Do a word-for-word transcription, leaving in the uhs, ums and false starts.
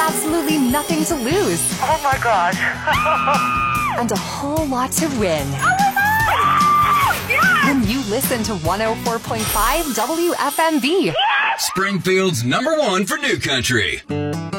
absolutely nothing to lose. Oh my gosh. And a whole lot to win. Oh my God! Yes! When you listen to one oh four point five W F M B. Springfield's number one for new country.